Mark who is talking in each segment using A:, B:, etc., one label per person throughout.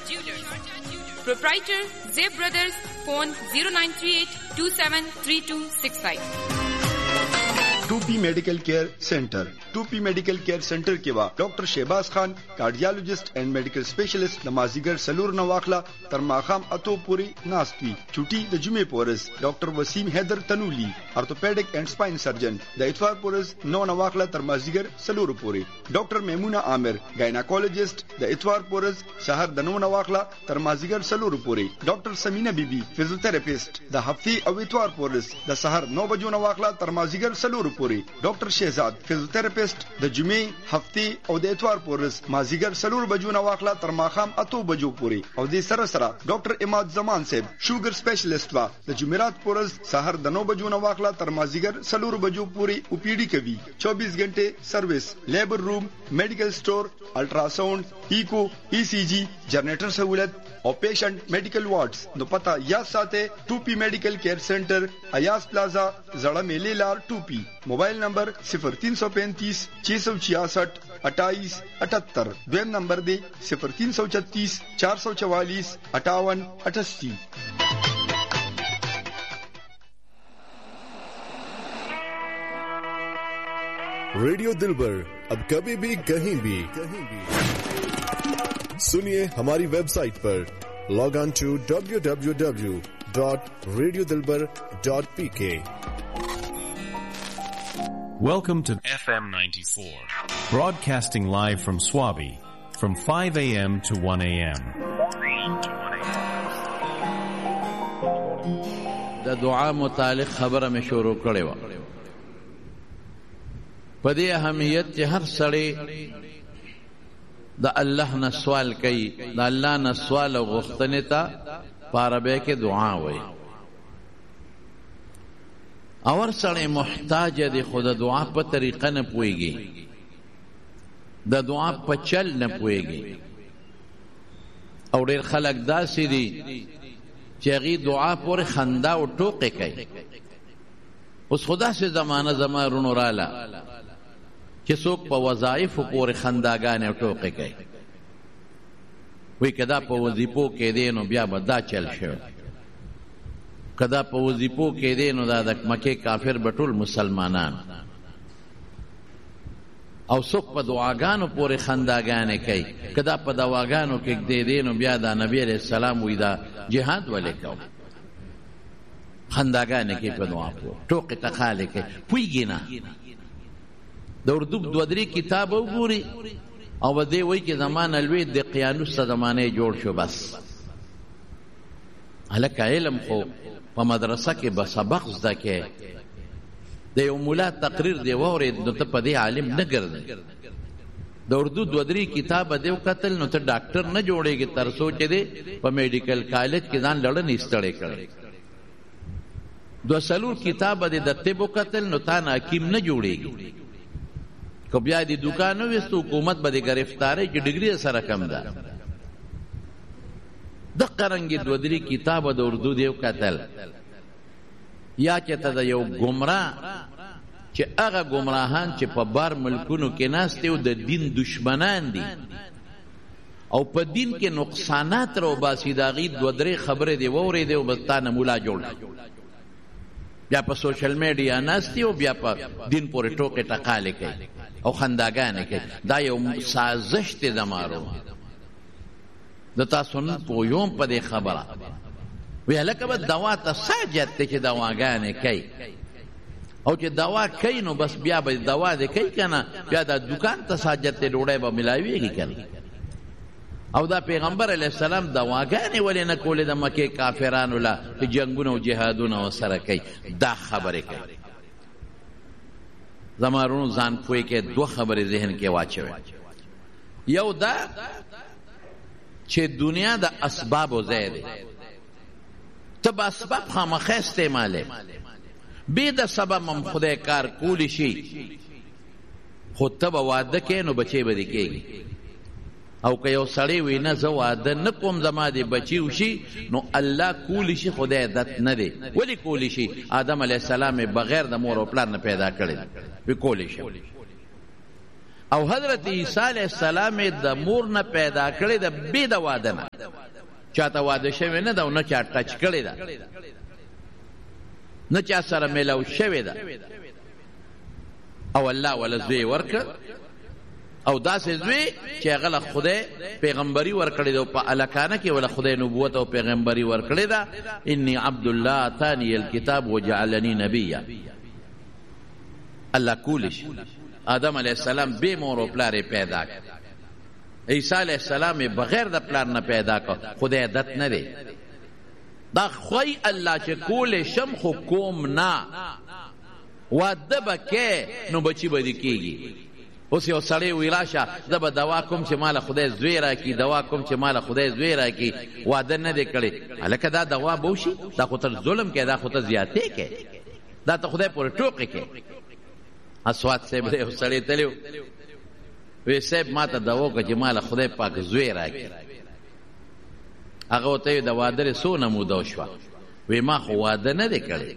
A: Proprietor Zeb Brothers. Phone 0938273265.
B: 2P medical care centre 2P medical care centre के वा डॉक्टर Shahbaz Khan cardiologist and medical specialist नमाजिगर सलूर नवाखला तरमाखाम अतो पूरी नास्ती छुट्टी द जुमे पोरस डॉक्टर वसीम हैदर तनूली orthopaedic and spine surgeon the इतवार पोरस 9 नवाखला तरमाजिगर सलूर पूरी डॉक्टर मेमूना आमिर गायनाकोलॉजिस्ट द इतवार पोरस शहर द 9 नवाखला तरमाजिगर सलूर पूरी डॉक्टर समीना बीबी फिजियोथेरेपिस्ट द हफ्ती और इतवार पोरस द शहर 9 बजो नवाखला तरमाजिगर सलूर पूरी डॉक्टर शहजाद फिजियोथेरेपिस्ट द जुमे हफ्ते और द इतवार पोरस माजिगर सलूर बजो नवाखला तरमाखाम अतो बजो पूरी और द सरसरा डॉक्टर इमाद जमान सेब शुगर स्पेशलिस्ट वा द जुमेरात पोरस शहर द 9 बजो नवाखला तरमाजिगर सलूर बजो पूरी उपीडी कवी 24 घंटे service labour room medical store ultrasound eco ECG generator सहूलत और पेशेंट मेडिकल वार्ड्स नो पता याद साथे 2P medical care centre Ayaz प्लाजा जड़ा मेले लाल 2P मोबाइल नंबर 0335 666 28 78 द्वेम नंबर दे 0336 444 58 88।
C: रेडियो दिलबर अब कभी भी कहीं भी सुनिए हमारी वेबसाइट पर log on to www.radiodilbar.pk।
D: Welcome to FM 94, broadcasting live from Swabi from 5 a.m. to 1 a.m.
E: دا دعا متعلق خبره مې شروع کړې و په دې اهمیت چې هر سړی د الله نه سوال کوي د الله نه سوال او غوښتنې ته په عربی کې دعا وایي اور سړی محتاج دی خو د دعا په طریقه نه پوهېږي د دعا په چل نه پوهېږي او ډېر خلک داسې دي چې هغې دعا پورې خندا او ټوقې کوي اوس خو داسې زمانه زما رونو راله چې څوک په وظایفو پورې خنداګانې او ټوقې کوي وایي که دا په وظیفو کې دی نو بیا به دا چل شوی که دا په وظیفو کې دی نو دا د مکې کافر به ټول مسلمانان او څوک په دعاګانو پورې خنداګانې کوي که دا په دواګانو کې دی نو بیا دا نبی علیه السلام وایي دا جهاد ولې کوو خنداګانې کوي په دعا پورې ټوقې ټقالې کوي پوهېږي نه د اردو 2-3 کتاب وګوري او به دې وایي چې زما نه لوی د قیانوس زمانې جوړ شو بس هلکه علم خو په مدرسه کې به سبق زده کې د یو مولا تقریر دی واورېد نو ته په دې عالم نه ګرځې د اردو 2-3 کتاب دې وکتل نو ته ډاکټر نه جوړېږي تر څو چې دې په میډیکل کالج کې ځان لړنې ستړی کړی 2 کتاب دې د طب وکتل نو تا نه حکیم نه جوړېږي که بیا دې دکان وویست حکومت به دې ګرفتارۍ چې ډګري سره کم ده دقه رنګې 2-3 کتاب د اردو دی وکتل یا چې ته د یو ګمراه چې هغه ګمراهان چې په بار ملکونو کې ناست دي او د دین دشمنان دي او په دین کې نقصانات راوباسي د هغې 2-3 خبرې دې واورېدې او بس تا نه مولا جوړ بیا په سوشل میډیا ناست دي او بیا په دین پورې ټوکې ټقالې کوي او خنداګانې کوي دا یو سازش دی زمارو د تاسو نن پوهیوم په دې خبره وی هلکه به دوا ته ساجت دی چې دواګانې کوي او چې دوا کوي نو بس بیا به دوا دې کوي که نه بیا دا دکان ته ساجت دی ډوډۍ به ملاویږي که نه او دا پیغمبر علیه السلام دواګانې ولې نه کولې د مکې کافرانو له چې جنګونه او جهادونه ورسره کوي دا خبرې کوي زما رونو ځان پوهې کې 2 خبرې ذهن کې واچوي یو دا چې دنیا د اسبابو ځای دی ته به اسباب خامخا استعمالې بې د سبب هم خدای کار کولی شي خو ته به واده کې نو بچی به دې کېږي او که یو سړی وي نه زه واده نه کوم زما دې بچي وشي نو الله کولی شي خدای عادت نه دی ولې کولی شي آدم علیه السلام بغیر د مور او پلار نه پیدا کړی وی کولی شي او حضرت عیسی علیه السلام د مور نه پیدا کړی د بې د واده نه، چاته واده شوی نه ده او نه چا ټچ کړې ده، نه چا سره میلاو شوې ده، او الله وله زوی ورکړ، او داسې زوی چې هغه له خدای پیغمبري ورکړې ده، او په الکانه کې وله خدای نبوت او پیغمبري ورکړې ده. انی عبدالله اتانی الکتاب وجعلنی نبیا. الله کولی آدم علیه السلام بے مور و پلار پیدا کړ، عیسی علیه السلام بغیر د پلار نه پیدا کړ، خدای عادت نه دی دا خوی الله چې کول شم خو کوم نه، واده به کې نو بچی به دې کېږي. اوس یو سړی وی راشه زه به دوا کوم چې ماله خدای زوی راکړي، دوا کوم چې ماله خدای زوی راکړي، واده نه دی کړی. هلکه دا دوا به وشي؟ دا خو ته ظلم کوې، دا خو ته زیاتې کوې، دا ته خدای پورې ټوقې کوې. اسوات صاحب یو سړی تللی وی صاحب ما ته دوا وکړه چې ماله خدای پاک زوی راکړي. هغه ورته وی د واده څونه موده وشوه؟ وی ما خو واده نه دی کړی.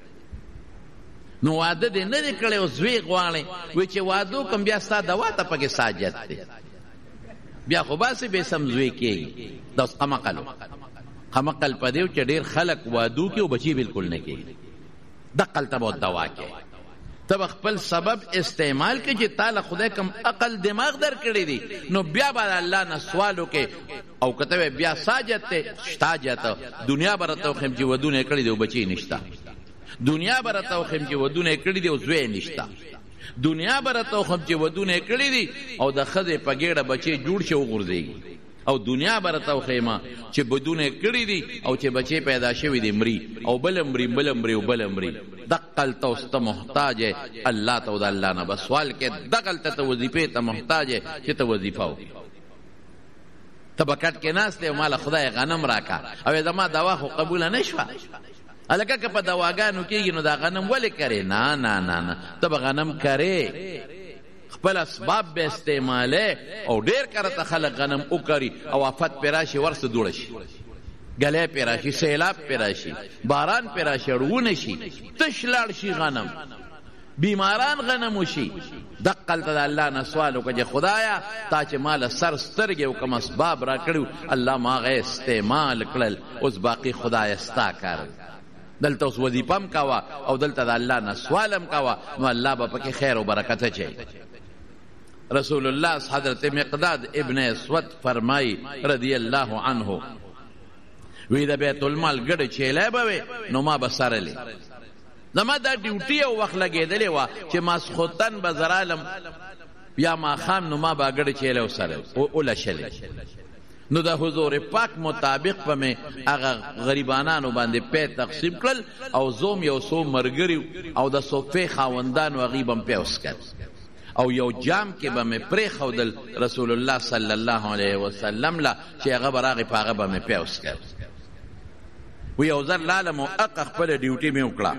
E: نو واده دې نه دی کړی او زوی غواړې؟ وی چې واده وکړم بیا ستا دوا ته پکې ساجت دی، بیا خو باسې بې سم زوی کېږي. دا اوس قمقل و. قمقل په دی چې ډېر خلک وادو کې او بچي بلکل نه کېږي. دقل ته به دوا کوې، ته به خپل سبب استعمال کې چې تاله خدای کم عقل دماغ در کړی دی، نو بیا به الله نه سوال وکې. او که ته بیا ساجت دی شتا جت، دنیا به راته وښیم چې ودونه یې کړي دی او بچی نشته، دنیا به راته وښیم چې ودونه یې کړي دی او زوی نشته، دنیا به راته وښیم چې ودونه یې کړي دي او د ښځې په ګېډه بچی جوړ شي وغورځېږي، او دنیا به راته وښیمه چې بدونه یې کړي دي او چې بچی پیدا شوي دي مري، او بله مري بله مري او بله مري. دقلته اوس ته محتاج یې الله ته او د الله نه به سوال کې، دقلته ته وظیفې ته محتاج یې چې ته وظیفه وکړې. ته به کټ کې ناست او ماله خدای غنم راکړه، او زما دوا خو قبوله نه شوه. هلکه که په دواګانو کېږي نو دا غنم ولې کرې؟ نه نه نه نه، ته به غنم کرې، خپل اسباب به استعماله، او ډېر کرته خلک غنم وکري او آفت پې راشي ورسته دوړه شي، ګلی پې راشي، سیلاب پې راشي، باران پې راشي، اړونه شي، تش لاړ شي غنم، بیماران غنم وشي. دقلته د الله نه سوال وکړه چې خدایا تا چې ماله سر سترګې او کوم اسباب را کړي الله ما هغه استعمال کړل، اوس باقي خدای ستا کار. دلته اوس وظیفه هم کوه او دلته د الله نه سوال هم کوه، نو الله به پکې خیر او برکت اچوي. رسول الله حضرت مقداد ابن اسود فرمائی رضی الله عنه، وی د بیت المال ګډه چیلای به وي نو ما به سرلی، زما دا ډیوټي او وخت لګېدلې وه چې ماسخوتن به زرالم یا ماښام، نو ما به ګډه چیلی وسرل ولشلې. نو د حضور پاک مطابق په مې هغه غریبانانو باندې پی تقسیم کړل، او زوم یو څو ملګري او د صوفې خاوندانو هغوی به م پی وسکل، او یو جام کې به مې پرېښودل رسول الله صلی الله علیه وسلم له چې هغه به راغی په هغه به مې پی وسکل. و یو ځل لالم او اقه خپله ډیوټي مې وکړه،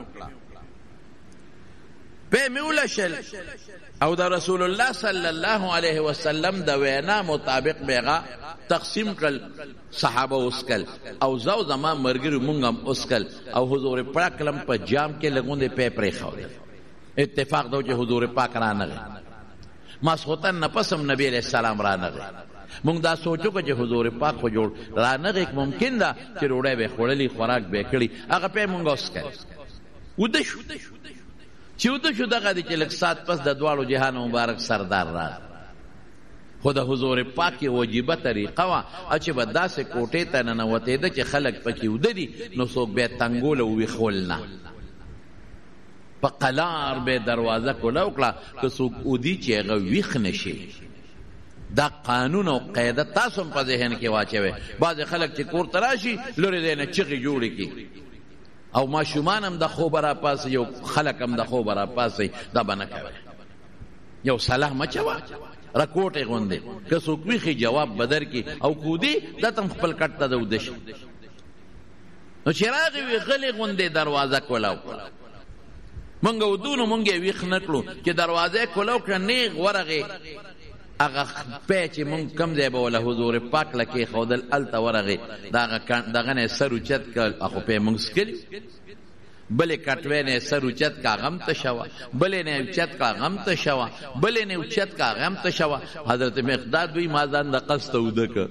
E: پی مې ولشل، او د رسول الله صلی الله علیه وسلم د وینا مطابق بیغه تقسیم کړل، صحابه اسکل او زو زما مرګري مونږ هم اسکل، او حضور پاک لم په جام کې لګوندې پی پرېښودل. اتفاق دو چې حضور پاک رانغی، ماسخوتن نه پس هم نبی علیہ السلام رانغی. مونږ دا سوچو که چې حضور پاک خو جوړ رانغی، ممکن ده چې ډوډۍ به یې خوړلي، خوراک به یې کړي، هغه پی مونږ اسکل. وده شو چې وده شو دغه دی چې لږ ساعت پس د دواړو جهانو مبارک سردار راغی. خو د حضور پاک وجیبه طریقه وه چې به داسې کوټې ته ننوتېده چې خلک پکې وده دي، نو څوک به یې تنګول او ویښول نه، په قلار به دروازه کوله وکړه که څوک ودي چې هغه ویښ نشي. دا قانون او قاعده تاسو هم په ذهن کې واچوئ. بعضې خلک چې کور ته راشي لرې دی نه چغې جوړې کړي، او ماشومان هم د خوبه راپاسئ، یو خلک هم د خوبه راپاسئ، دا به نه کوئ. یو صلاح مچوه رکوټې غوندې، که څوک ویښي جواب به درکړي، او کودي دا ته هم خپل کټ ته د وده شي. نو چې راغې وي غلې غوندې دروازه کوله وکړه، مونږ ودو نو مونږ یې ویښ نه کړو چې دروازه یې کوله وکړه، نیغ ورغې هغه پی چې مونږ کم ځای به وله حضور پاک له کېښودل هلته ورغې، دغه نه یې سر اوچت کړل، خو پی مونږ څکلي. بلې کټوی نه سر اوچت کا غم ته شوه، بلې نه اوچت کا غم ته شوه، بلې نه اوچت کا غم ته شوه. حضرت مقداد وی ما ځان د قصد ته اوده که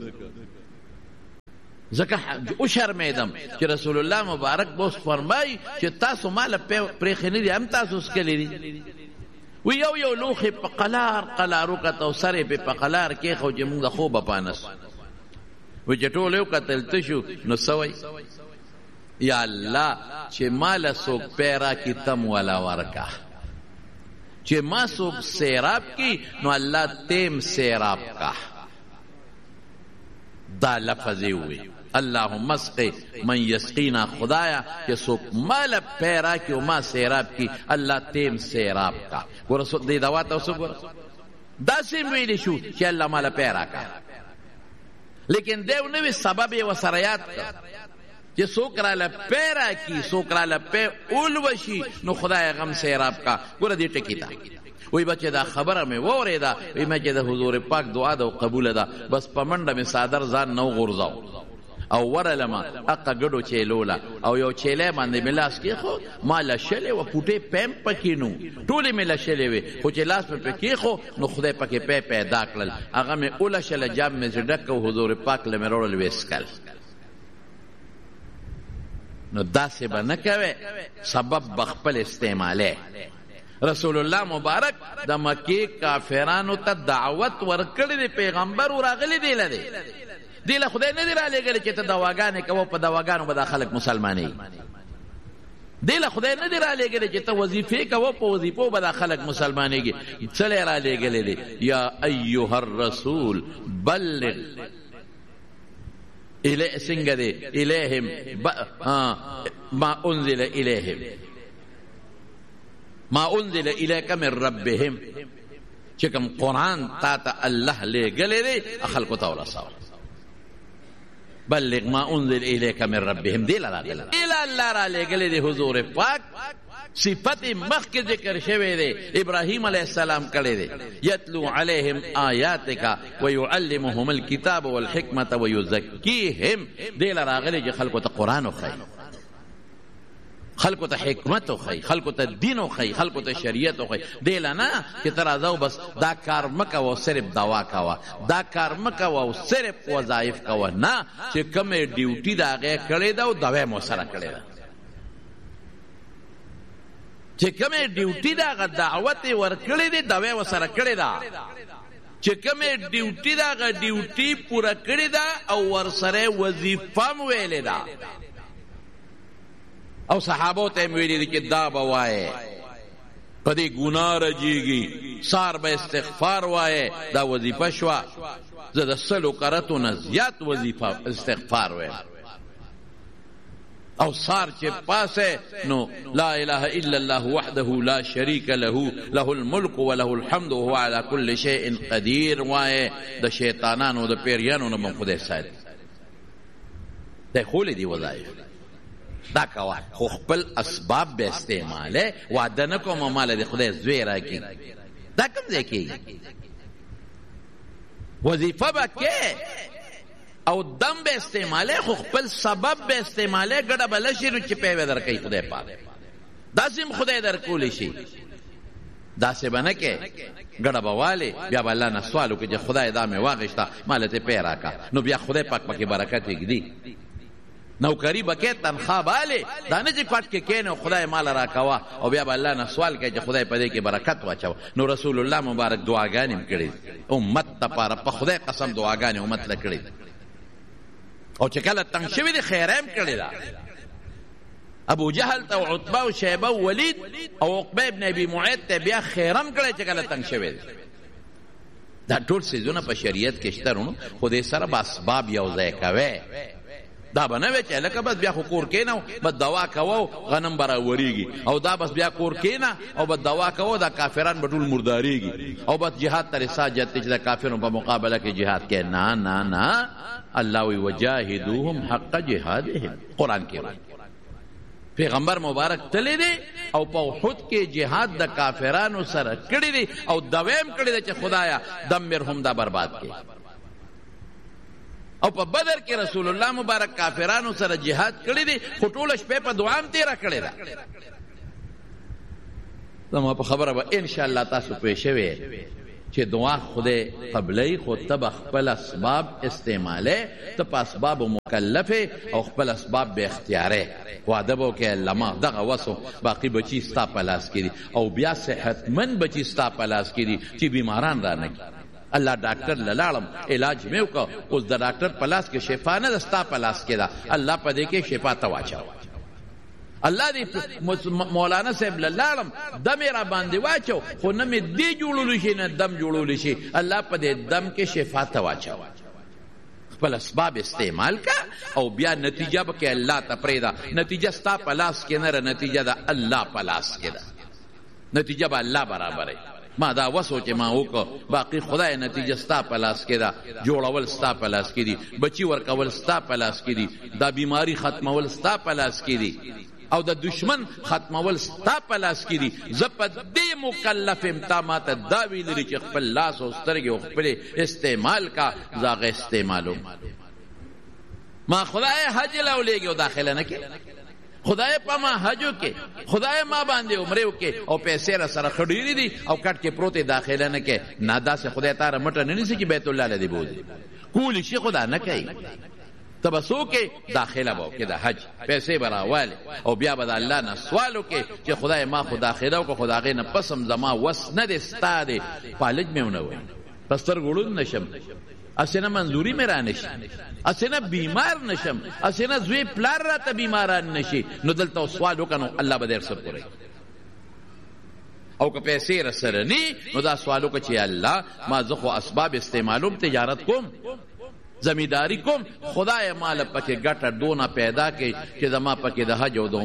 E: ځکه وشرمېدم چې رسول الله مبارک به اوس فرمایي چې تاسو ماله پرېښې نه دي، هم تاسو څکلي دي. وی یو لوښې په قلار قلار وکته او سر یې پې په قلار کېښو چې مونږ د خوبه پانس. وی چې ټول یو کتل ته شو نو څه وی؟ یا الله چې ماله څوک پیرا کی تم والا ورکا، چې ما څوک سیراب کی نو الله تیم سیراب کا. دا لفظ وی اللهم اسقی من یسقینا، خدایا چې څوک ماله پیرا کی او ما سیراب کی الله تیم سیراب کا. ګوره دې دوا ته اوس ګوره داسې ویلی شو چې الله ماله پیرا کا، لیکن دیو نوی سبب یې ورسره یاد کړ چې څوک راله پیرا کی څوک راله پی اولوشي نو خدای غم سیراب کا. ګوره دې ټکي ته وی بچې دا خبره مې واورېده، وی مې چې د حضور پاک دعا ده او قبوله ده، بس په منډه مې صادر ځان نو غورځاو او ورلمه اقا ګډو چیلوله او یو چیلی باندې مې لاس کېښو، ما لشلې وه پوټې پیم پکې نو ټولې مې لشلې وې، خو چې لاس مې پې کېښو نو خدای پکې پی پیدا کړل، هغه مې ولشله جام مې ډک او حضور پاک له مې راوړل ویسکل. نو داسې به نه کوې، سبب به خپل استعمالی. رسول الله مبارک د مکې کافرانو ته دعوت ورکړی دی، پیغمبر راغلی دی لدی دی له خدای نه دی رالیږلی چې ته دواګانې کوه، په دواګانو به دا خلک مسلمانېږي. دی له خدای نه دی رالیږلی چې ته وظیفې کوه، په وظیفو به دا خلک مسلمانېږي. څه لی رالیږلی دی؟ یا ایها الرسول بلغ څنګه دی الیهم ما انزل الیهم ما انزل الیک من ربهم، چې کوم قرآن تا ته الله لیږلی دی خلکو ته ورسوه. بلغ ما انزل الیک من ربهم دی راغلی دی الله را لیږلی دی حضور پاک. صفت مخکې ذکر شوی دی، ابراهیم علیه السلام کړی دی، یتلو علیهم آیاتک ویعلمهم الکتاب والحکمة ویزکیهم. دی راغلی چې خلکو ته قرآن وښایي، خلکو ته حکمت وښایي، خلکو ته دین وښایي، خلکو ته شریعت وښایي. دی له نه چې ته راځه بس دا کار مه کوه صرف دوا کوه، دا کار مه کوه او صرف وظایف کوه، نه چې کومې ډیوټي د هغې کړې ده او دوا یې مو سره کړې ده، چې کومې ډیوټي د هغه دعوت یې ورکړې دی دوا یې ورسره کړې ده، چې کومې ډیوټي د هغه ډیوټي پوره کړې ده او ورسره وظیفه م ویلې ده. او صحابو ته یې ویلي دي چې دا به وایې په دې ګناه رجیږي، سار به استغفار وایې، دا وظیفه شوه. زه د 100 کرتو نه زیات وظیفه استغفار وایم. او سار چې پاسه نو لا اله الا الله وحده لا شریک له له الملك وله الحمد وهو على كل شيء قدير وایې. د شیطانانو د پیریانو نه به خدای ساتي. دا خولې دي وظایف دا کوه، خو خپل اسباب به استعماله. وعده نه کوم ماله د خدای زوی راکړي، دا کوم ځای کېږي؟ وظیفه به کې او دم به استعماله، خو خپل سبب به استعماله. ګډه به لشي نو چې پیوې درکوي خدای پاک، داسې هم خدای درکولی شي. داسې به نه کې ګډه به والې، بیا به الله نه سوال وکړي چې خدای دا مې واخېسته ماله ته پی راکړه، نو بیا خدای پاک پکې برکت وږدي. نوکری بکې تنخوا باله، دا نه چې پټ کې کېنه خدای مال راکوه او بیا به الله نه سوال کوي چې خدای په دې کې برکت واچوه. نو رسول الله مبارک دعاګانې هم کړې امت دپاره، په خدای قسم دعاګانې امت له کړې، او چې کله تنګ شوي دي خیره هم کړې ده. ابو جهل ته عتبه او شیبه او ولید او عقبه ابن ابي معيط ته بیا خیره هم کړې چې کله تنګ شوي دي. دا ټول څیزونه په شریعت کې شته، نو خو دې سره به اسباب یو ځای کوې. دا به نه وی چې لکه بس بیا خو کور کېنه بس دوا کوه غنم به راورېږي، او دا بس بیا کور کېنه او بس دوا کوه دا کافران به ټول مردارېږي، او بس جهاد ته رساجت چې د کافرو په مقابله کې جهاد کې. نه نه نه، الله وی وجاهدوهم حق جهادهم. قرآن کې پیغمبر مبارک تللی دی او په احد کې جهاد د کافرانو سره کړی دی، او دویم کړی دی چې خدایا دمرهم دا برباد کړي. او په بدر کې رسول الله مبارک کافرانو سره جهاد کړی دی خو ټوله شپه په دعا هم تیره کړې ده. زما په خبره به انشاءالله تاسو پوه شوئ چې دعا خدای قبلی خو ته به خپل اسباب استعمالی، ته په اسبابو مکلفې او خپل اسباب به اختیاری. وعده به وکړې الله ما دغه وسو باقي بچي ستا په لاس کې دي او بیا صحتمند بچي ستا په لاس کې دي چې بیماران را نه کړي. الله ډاکټر لاړم علاج مې وکړ، اوس د ډاکټر په لاس کې شفا نه ده، ستا په لاس کې ده. الله په دې کې شفا ته واچوه. الله دې مولانا صاحب لاړم دم یې را باندې واچو، خو نه مې دې جوړولی شي نه دم جوړولی شي. الله په دې دم کې شفا ته واچوه. خپل اسباب استعمال کا او بیا نتیجه به کې الله ته پرېږده. نتیجه ستا په لاس کې نه ده، نتیجه د الله په لاس کې ده. نتیجه به الله برابروي. ما دا وسو چې ما وکړه باقي خدای نتیجه ستا په لاس کې ده. جوړول ستا په لاس کې دي، بچي ورکول ستا په لاس کې دي، دا بیماری ختمول ستا په لاس کې دي او د دشمن ختمول ستا په لاس کې دي. زه په دې مکلف یم، تا ما ته دا ویلي چې خپل لاس او سترګې او خپلې استعمال کا، زه هغه استعمالوم. ما خدای حج لاولېږي او داخله نه کې، خدای په ما حجو کې، خدای ما باندې عمره کې او پیسې را سره خډيري دي او کټ کې پروتې داخله نه کې. نادا سے خدای تعالی مټه نه نیسي چې بیت الله لدی بوزي کولی شي خدا نه کوي. تبسو کې داخله وو کې د حج پیسې براواله او بیا به الله نه سوالو کې چې خدای ما خدا خیرو کو خدای نه پسم زما وس نه دستاده پالج مې ونه وای پستر ګړون نشم اسنه منظوری مې را نشي اسنه بیمار نشم اسنه زوی پلار را ته بیماران نشي نو دلته سوالو کنو الله به در سر کوي او که پیسې رسرنی نو دا سوالو که چې الله ما زخو اسباب استعمالوم تجارت کوم زمینداری کوم خدای مال پکې ګټه دونه پیدا کړي چې زما پکې د حج او د